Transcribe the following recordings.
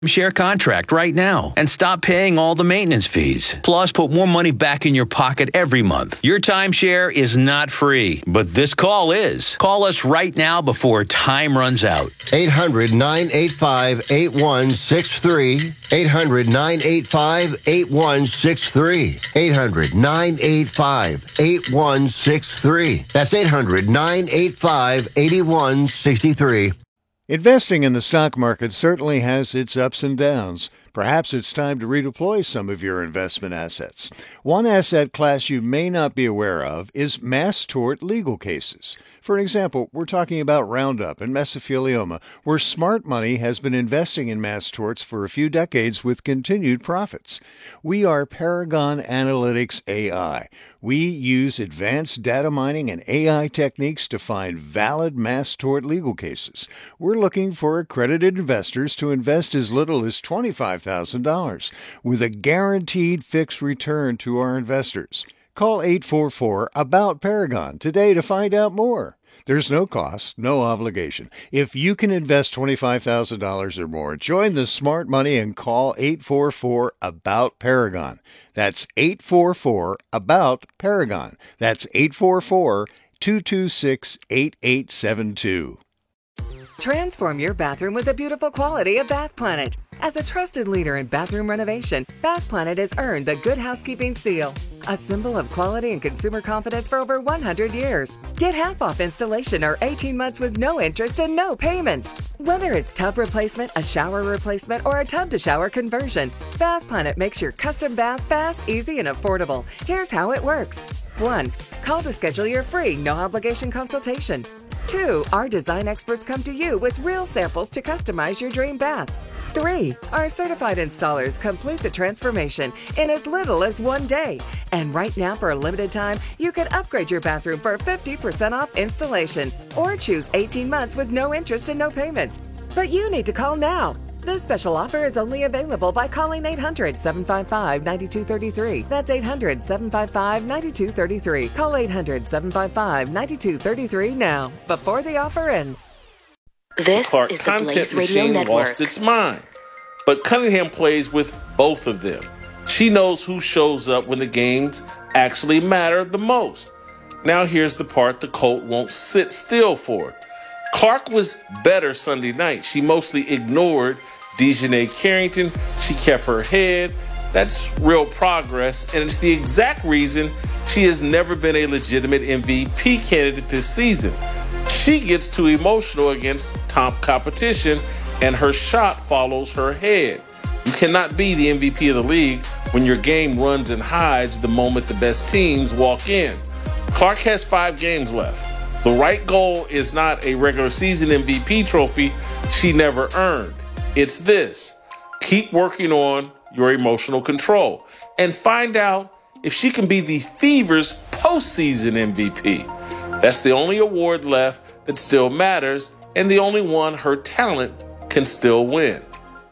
Share contract right now and stop paying all the maintenance fees. Plus, put more money back in your pocket every month. Your timeshare is not free, but this call is. Call us right now before time runs out. 800-985-8163. 800-985-8163. 800-985-8163. That's 800-985-8163. Investing in the stock market certainly has its ups and downs. Perhaps it's time to redeploy some of your investment assets. One asset class you may not be aware of is mass tort legal cases. For example, we're talking about Roundup and mesothelioma, where smart money has been investing in mass torts for a few decades with continued profits. We are Paragon Analytics AI. We use advanced data mining and AI techniques to find valid mass tort legal cases. We're looking for accredited investors to invest as little as $25,000 with a guaranteed fixed return to our investors. Call 844-ABOUT-PARAGON today to find out more. There's no cost, no obligation. If you can invest $25,000 or more, join the smart money and call 844-ABOUT-PARAGON. That's 844-ABOUT-PARAGON. That's 844-226-8872. Transform your bathroom with the beautiful quality of Bath Planet. As a trusted leader in bathroom renovation, Bath Planet has earned the Good Housekeeping seal, a symbol of quality and consumer confidence for over 100 years. Get half off installation or 18 months with no interest and no payments. Whether it's tub replacement, a shower replacement, or a tub-to-shower conversion, Bath Planet makes your custom bath fast, easy, and affordable. Here's how it works. 1. Call to schedule your free, no-obligation consultation. 2. Our design experts come to you with real samples to customize your dream bath. 3. Our certified installers complete the transformation in as little as 1 day. And right now, for a limited time, you can upgrade your bathroom for 50% off installation or choose 18 months with no interest and no payments. But you need to call now. This special offer is only available by calling 800-755-9233. That's 800-755-9233. Call 800-755-9233 now, before the offer ends. This Clark is the Content Blaze Radio Machine Network. lost its mind. But Cunningham plays with both of them. She knows who shows up when the games actually matter the most. Now here's the part the Colt won't sit still for. Clark was better Sunday night. She mostly ignored Dejanay Carrington. She kept her head. That's real progress, and it's the exact reason she has never been a legitimate MVP candidate this season. She gets too emotional against top competition, and her shot follows her head. You cannot be the MVP of the league when your game runs and hides the moment the best teams walk in. Clark has 5 games left. The right goal is not a regular season MVP trophy she never earned. It's this: keep working on your emotional control and find out if she can be the Fever's postseason MVP. That's the only award left that still matters, and the only one her talent can still win.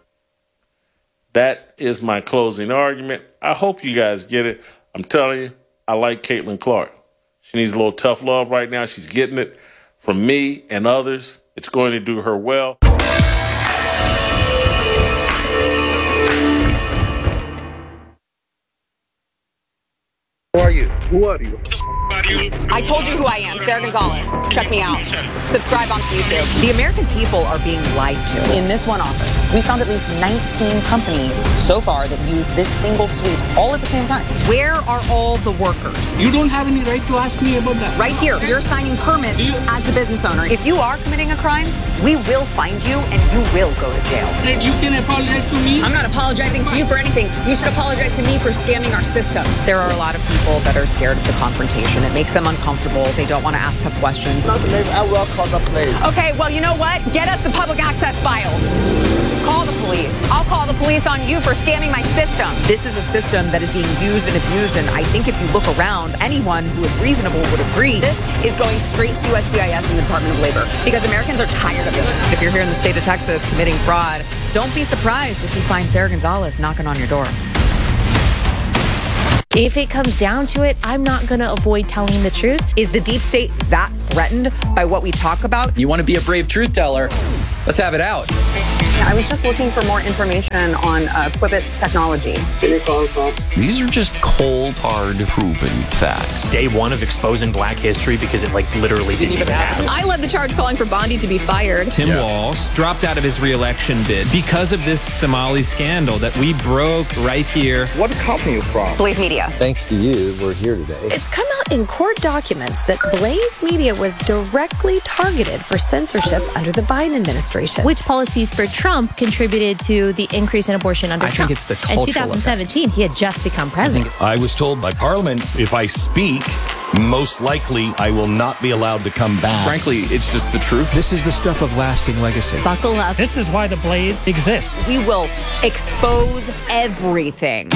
That is my closing argument. I hope you guys get it. I'm telling you, I like Caitlin Clark. She needs a little tough love right now. She's getting it from me and others. It's going to do her well. Who are you? Who are you? I told you who I am, Sarah Gonzalez. Check me out. Subscribe on YouTube. The American people are being lied to. In this one office, we found at least 19 companies so far that use this single suite all at the same time. Where are all the workers? You don't have any right to ask me about that. Right here. You're signing permits as the business owner. If you are committing a crime, we will find you and you will go to jail. And you can apologize to me? I'm not apologizing to you for anything. You should apologize to me for scamming our system. There are a lot of people that are scared of the confrontation. It makes them uncomfortable. They don't want to ask tough questions. I will call the police. Okay, well, you know what? Get us the public access files. Call the police. I'll call the police on you for scamming my system. This is a system that is being used and abused, and I think if you look around, anyone who is reasonable would agree. This is going straight to USCIS and the Department of Labor because Americans are tired of this. If you're here in the state of Texas committing fraud, don't be surprised if you find Sarah Gonzalez knocking on your door. If it comes down to it, I'm not going to avoid telling the truth. Is the deep state that threatened by what we talk about? You want to be a brave truth teller? Let's have it out. I was just looking for more information on Quibbit's technology. Can you call cops? These are just cold, hard, proven facts. Day one of exposing black history because it literally didn't even happen. I led the charge calling for Bondi to be fired. Tim Walz dropped out of his re-election bid because of this Somali scandal that we broke right here. What company are you from? Blaze Media. Thanks to you, we're here today. It's come out in court documents that Blaze Media was directly targeted for censorship under the Biden administration. Which policies for Trump contributed to the increase in abortion under Trump? I think it's the cultural In 2017, he had just become president. I was told by Parliament, if I speak, most likely I will not be allowed to come back. Frankly, it's just the truth. This is the stuff of lasting legacy. Buckle up. This is why the Blaze exists. We will expose everything.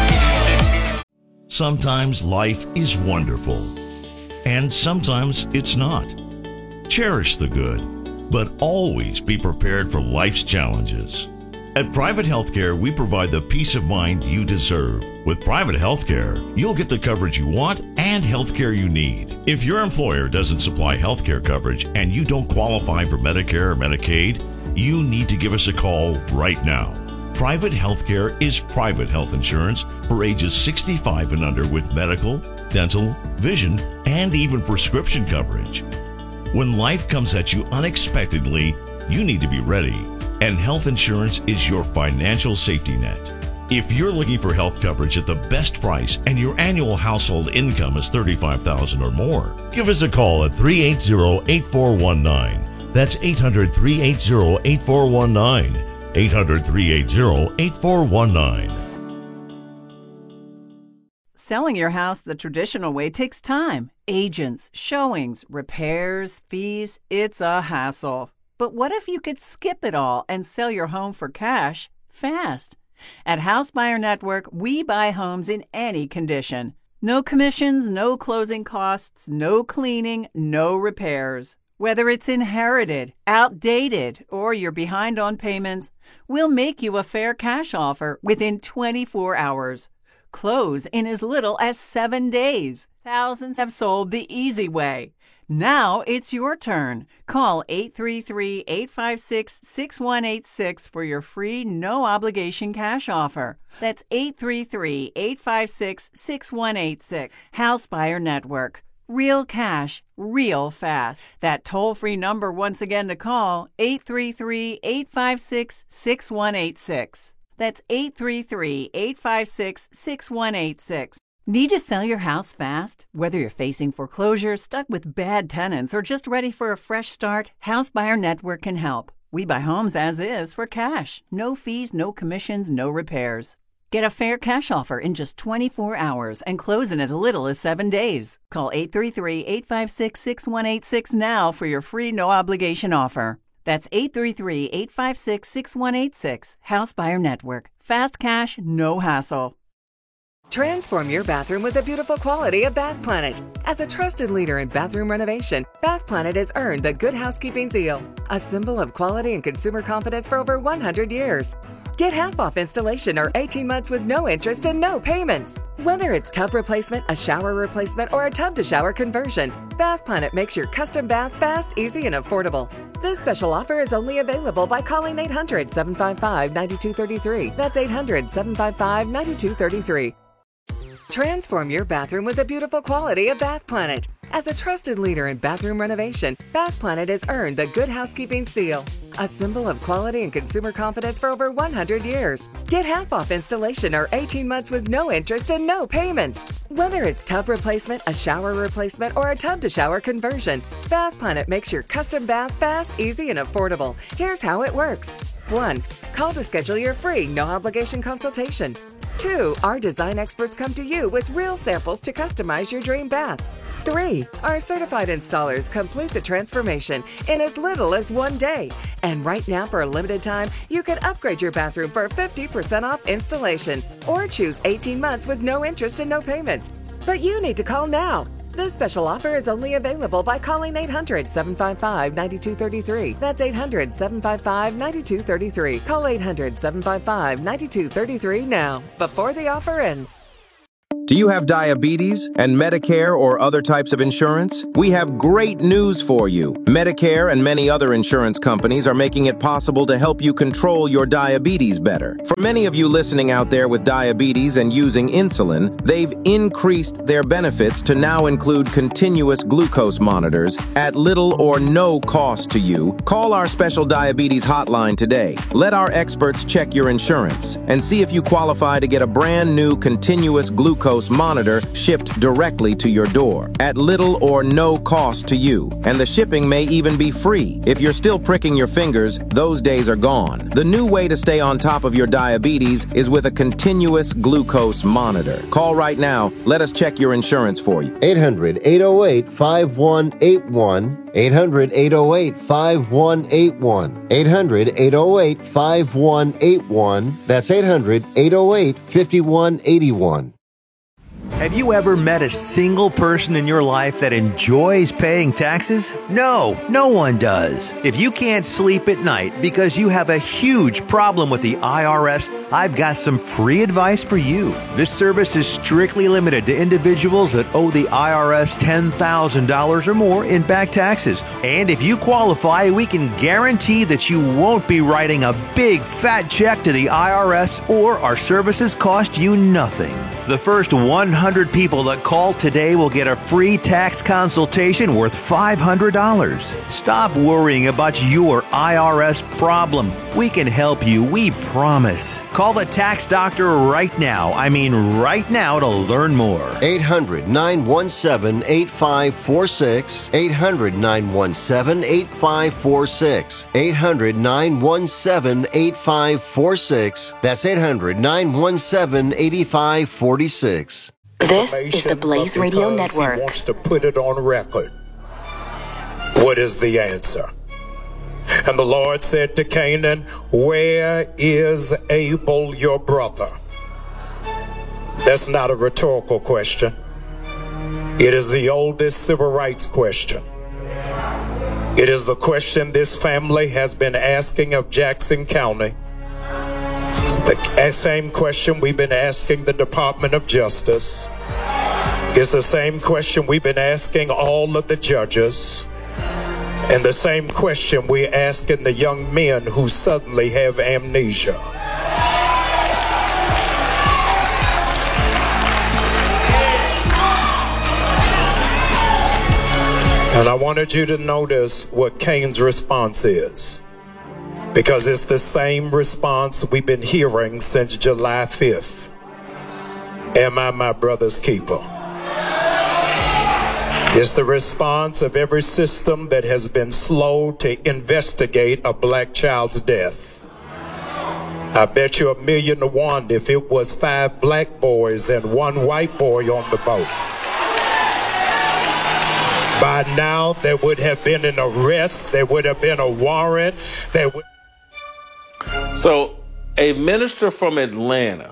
Sometimes life is wonderful, and sometimes it's not. Cherish the good, but always be prepared for life's challenges. At Private Healthcare, we provide the peace of mind you deserve. With Private Healthcare, you'll get the coverage you want and healthcare you need. If your employer doesn't supply healthcare coverage and you don't qualify for Medicare or Medicaid, you need to give us a call right now. Private Healthcare is private health insurance for ages 65 and under with medical, dental, vision, and even prescription coverage. When life comes at you unexpectedly, you need to be ready, and health insurance is your financial safety net. If you're looking for health coverage at the best price and your annual household income is $35,000 or more, give us a call at 380-8419. That's 800-380-8419. 800-380-8419. Selling your house the traditional way takes time. Agents, showings, repairs, fees, it's a hassle. But what if you could skip it all and sell your home for cash fast? At House Buyer Network, we buy homes in any condition. No commissions, no closing costs, no cleaning, no repairs. Whether it's inherited, outdated, or you're behind on payments, we'll make you a fair cash offer within 24 hours. Close in as little as 7 days. Thousands have sold the easy way. Now it's your turn. Call 833-856-6186 for your free, no-obligation cash offer. That's 833-856-6186. House Buyer Network. Real cash, real fast. That toll-free number once again to call, 833-856-6186. That's 833-856-6186. Need to sell your house fast? Whether you're facing foreclosure, stuck with bad tenants, or just ready for a fresh start, House Buyer Network can help. We buy homes as is for cash. No fees, no commissions, no repairs. Get a fair cash offer in just 24 hours and close in as little as 7 days. Call 833-856-6186 now for your free no-obligation offer. That's 833-856-6186. House Buyer Network. Fast cash, no hassle. Transform your bathroom with the beautiful quality of Bath Planet. As a trusted leader in bathroom renovation, Bath Planet has earned the Good Housekeeping seal, a symbol of quality and consumer confidence for over 100 years. Get half off installation or 18 months with no interest and no payments. Whether it's tub replacement, a shower replacement, or a tub-to-shower conversion, Bath Planet makes your custom bath fast, easy, and affordable. This special offer is only available by calling 800-755-9233. That's 800-755-9233. Transform your bathroom with the beautiful quality of Bath Planet. As a trusted leader in bathroom renovation, Bath Planet has earned the Good Housekeeping seal, a symbol of quality and consumer confidence for over 100 years. Get half off installation or 18 months with no interest and no payments. Whether it's tub replacement, a shower replacement, or a tub-to-shower conversion, Bath Planet makes your custom bath fast, easy, and affordable. Here's how it works. 1. Call to schedule your free, no-obligation consultation. 2. Our design experts come to you with real samples to customize your dream bath. 3. Our certified installers complete the transformation in as little as 1 day. And right now, for a limited time, you can upgrade your bathroom for 50% off installation or choose 18 months with no interest and no payments. But you need to call now. This special offer is only available by calling 800-755-9233. That's 800-755-9233. Call 800-755-9233 now, before the offer ends. Do you have diabetes and Medicare or other types of insurance? We have great news for you. Medicare and many other insurance companies are making it possible to help you control your diabetes better. For many of you listening out there with diabetes and using insulin, they've increased their benefits to now include continuous glucose monitors at little or no cost to you. Call our special diabetes hotline today. Let our experts check your insurance and see if you qualify to get a brand new continuous glucose monitor shipped directly to your door at little or no cost to you. And the shipping may even be free. If you're still pricking your fingers, those days are gone. The new way to stay on top of your diabetes is with a continuous glucose monitor. Call right now. Let us check your insurance for you. 800-808-5181. 800-808-5181. 800-808-5181. That's 800-808-5181. Have you ever met a single person in your life that enjoys paying taxes? No, no one does. If you can't sleep at night because you have a huge problem with the IRS, I've got some free advice for you. This service is strictly limited to individuals that owe the IRS $10,000 or more in back taxes. And if you qualify, we can guarantee that you won't be writing a big fat check to the IRS, or our services cost you nothing. The first 100 people that call today will get a free tax consultation worth $500. Stop worrying about your IRS problem. We can help you, we promise. Call the tax doctor right now. I mean right now, to learn more. 800-917-8546. 800-917-8546. 800-917-8546. That's 800-917-8546. This is the Blaze Radio Network. He wants to put it on record. What is the answer? And the Lord said to Canaan, "Where is Abel your brother?" That's not a rhetorical question. It is the oldest civil rights question. It is the question this family has been asking of Jackson County. It's the same question we've been asking the Department of Justice. It's the same question we've been asking all of the judges. And the same question we're asking the young men who suddenly have amnesia. And I wanted you to notice what Cain's response is, because it's the same response we've been hearing since July 5th. Am I my brother's keeper? It's the response of every system that has been slow to investigate a black child's death. I bet you $1,000,000 to 1 if it was 5 black boys and 1 white boy on the boat. By now, there would have been an arrest. There would have been a warrant. So, a minister from Atlanta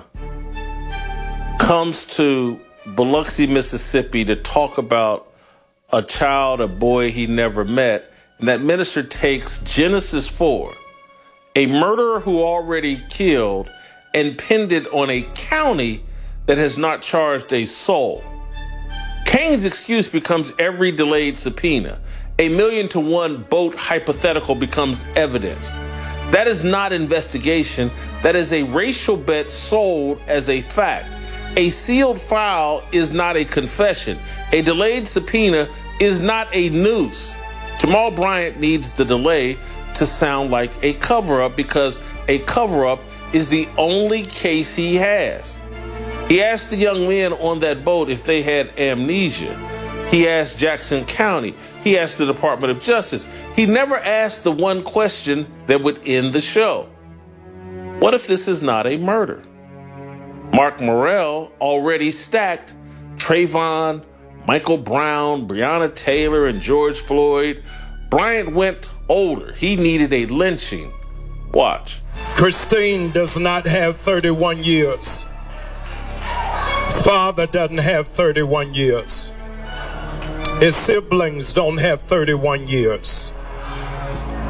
comes to Biloxi, Mississippi to talk about a child, a boy he never met. And that minister takes Genesis 4, a murderer who already killed, and pinned it on a county that has not charged a soul. Cain's excuse becomes every delayed subpoena. A 1,000,000 to 1 boat hypothetical becomes evidence. That is not investigation. That is a racial bet sold as a fact. A sealed file is not a confession. A delayed subpoena is not a noose. Jamal Bryant needs the delay to sound like a cover-up, because a cover-up is the only case he has. He asked the young men on that boat if they had amnesia. He asked Jackson County. He asked the Department of Justice. He never asked the one question that would end the show. What if this is not a murder? Mark Morrell already stacked Trayvon, Michael Brown, Breonna Taylor, and George Floyd. Bryant went older. He needed a lynching. Watch. Christine does not have 31 years. His father doesn't have 31 years. His siblings don't have 31 years.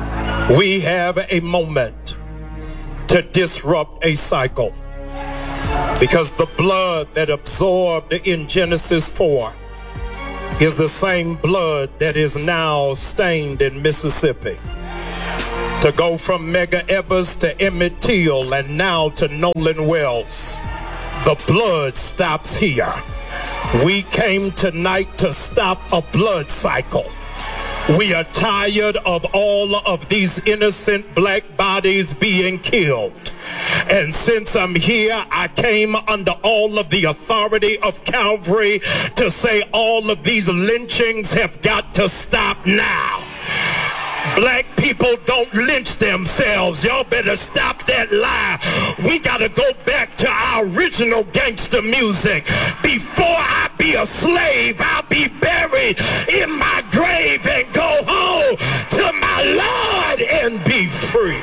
We have a moment to disrupt a cycle. Because the blood that absorbed in Genesis 4 is the same blood that is now stained in Mississippi. To go from Medgar Evers to Emmett Till and now to Nolan Wells, the blood stops here. We came tonight to stop a blood cycle. We are tired of all of these innocent black bodies being killed. And since I'm here, I came under all of the authority of Calvary to say all of these lynchings have got to stop now. Black people don't lynch themselves. Y'all better stop that lie. We gotta go back to our original gangster music. Before I be a slave, I'll be buried in my grave and go home to my Lord and be free.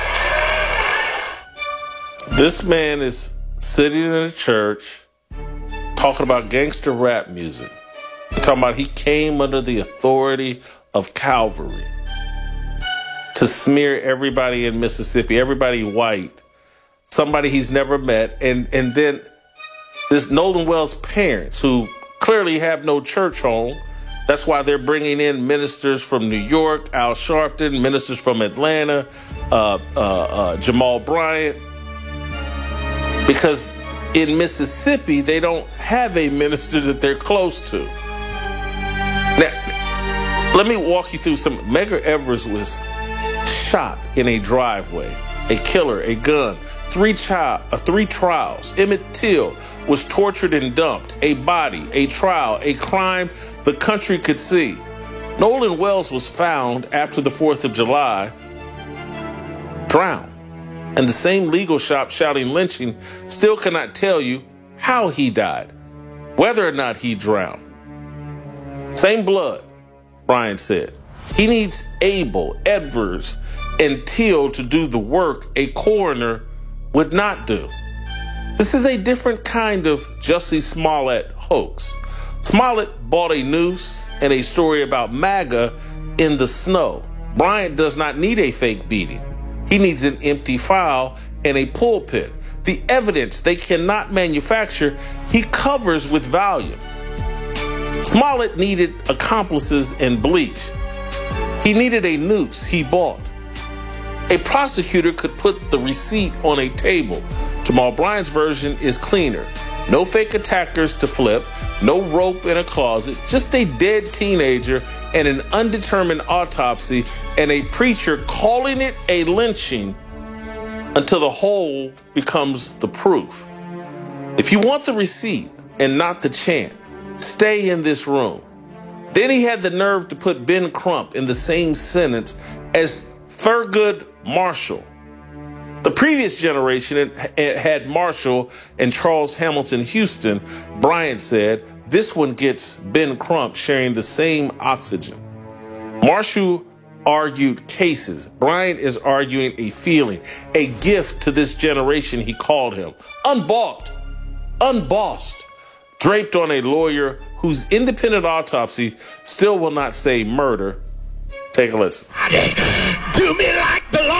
This man is sitting in a church talking about gangster rap music. Talking about he came under the authority of Calvary to smear everybody in Mississippi, everybody white, somebody he's never met. And then this Nolan Wells' parents, who clearly have no church home. That's why they're bringing in ministers from New York, Al Sharpton, ministers from Atlanta, Jamal Bryant. Because in Mississippi, they don't have a minister that they're close to. Now, let me walk you through some. Medgar Evers was shot in a driveway, a killer, a gun, three trials. Emmett Till was tortured and dumped, a body, a trial, a crime the country could see. Nolan Wells was found after the 4th of July, drowned. And the same legal shop shouting lynching still cannot tell you how he died, whether or not he drowned. Same blood, Brian said. He needs Abel, Evers, and Till to do the work a coroner would not do. This is a different kind of Jussie Smollett hoax. Smollett bought a noose and a story about MAGA in the snow. Bryant does not need a fake beating. He needs an empty file and a pulpit. The evidence they cannot manufacture, he covers with Valium. Smollett needed accomplices and bleach. He needed a noose he bought. A prosecutor could put the receipt on a table. Jamal Bryant's version is cleaner. No fake attackers to flip, no rope in a closet, just a dead teenager and an undetermined autopsy and a preacher calling it a lynching until the whole becomes the proof. If you want the receipt and not the chant, stay in this room. Then he had the nerve to put Ben Crump in the same sentence as Thurgood Marshall. The previous generation had Marshall and Charles Hamilton Houston. Bryant said, this one gets Ben Crump sharing the same oxygen. Marshall argued cases. Bryant is arguing a feeling, a gift to this generation, he called him. Unbought, unbossed, draped on a lawyer whose independent autopsy still will not say murder. Take a listen. Do me like the Lord.